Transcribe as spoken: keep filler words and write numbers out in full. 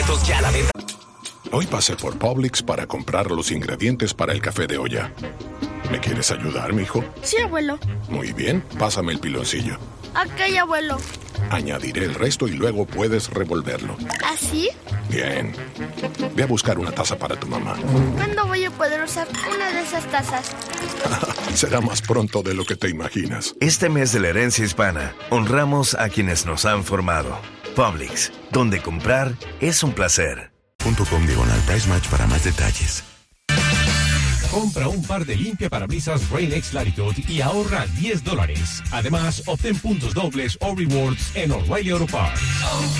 boletos ya a la venta. Hoy pasé por Publix para comprar los ingredientes para el café de olla. ¿Me quieres ayudar, mijo? Sí, abuelo. Muy bien, pásame el piloncillo. Ok, abuelo. Añadiré el resto y luego puedes revolverlo. ¿Así? Bien. Ve a buscar una taza para tu mamá. ¿Cuándo voy a poder usar una de esas tazas? Será más pronto de lo que te imaginas. Este mes de la herencia hispana, honramos a quienes nos han formado. Publix, donde comprar es un placer. Punto com diagonal Price Match para más detalles. Compra un par de limpiaparabrisas Rain-X Latitude y ahorra diez dólares. Además, obtén puntos dobles o rewards en O'Reilly Auto Parts.